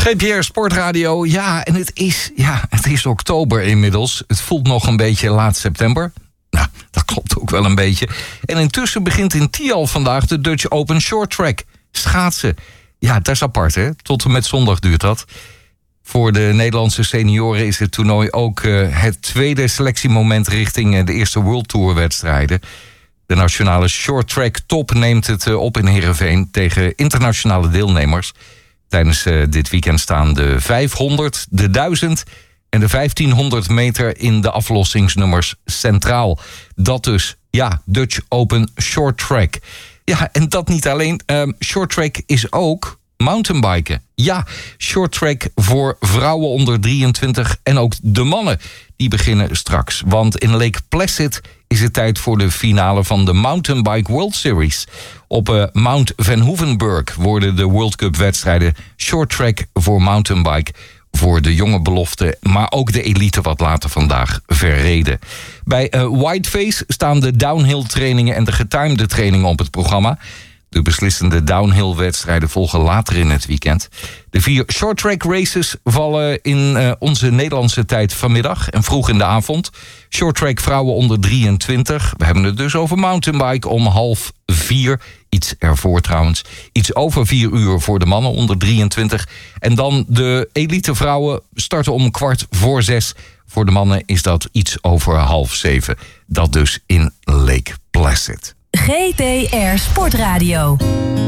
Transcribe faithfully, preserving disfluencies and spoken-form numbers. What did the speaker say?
G P R Sportradio, ja, en het is, ja, het is oktober inmiddels. Het voelt nog een beetje laat september. Nou, dat klopt ook wel een beetje. En intussen begint in Tialf vandaag de Dutch Open Short Track. Schaatsen. Ja, dat is apart, hè? Tot en met zondag duurt dat. Voor de Nederlandse senioren is het toernooi ook uh, het tweede selectiemoment richting uh, de eerste World Tour wedstrijden. De nationale short track top neemt het uh, op in Heerenveen tegen internationale deelnemers. Tijdens uh, dit weekend staan de vijfhonderd, de duizend en de vijftienhonderd meter in de aflossingsnummers centraal. Dat dus, ja, Dutch Open Short Track. Ja, en dat niet alleen. Uh, short track is ook mountainbiken. Ja, short track voor vrouwen onder drieëntwintig en ook de mannen. Die beginnen straks. Want in Lake Placid is het tijd voor de finale van de Mountainbike World Series. Op uh, Mount Van Hoevenberg worden de World Cup wedstrijden short track voor mountainbike voor de jonge belofte, maar ook de elite wat later vandaag verreden. Bij uh, Whiteface staan de downhill trainingen en de getimede trainingen op het programma. De beslissende downhill-wedstrijden volgen later in het weekend. De vier short-track races vallen in uh, onze Nederlandse tijd vanmiddag en vroeg in de avond. Short-track vrouwen onder drieëntwintig. We hebben het dus over mountainbike om half vier. Iets ervoor trouwens. Iets over vier uur voor de mannen onder drieëntwintig. En dan de elite vrouwen starten om kwart voor zes. Voor de mannen is dat iets over half zeven. Dat dus in Lake Placid. G P R Sportradio.